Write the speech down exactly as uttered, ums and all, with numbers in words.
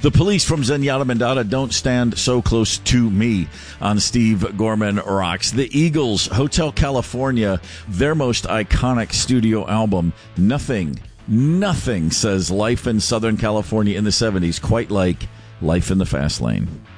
The Police from Zenyatta Mandata, Don't Stand So Close to Me on Steve Gorman Rocks. The Eagles, Hotel California, their most iconic studio album. Nothing, nothing says life in Southern California in the seventies quite like Life in the Fast Lane.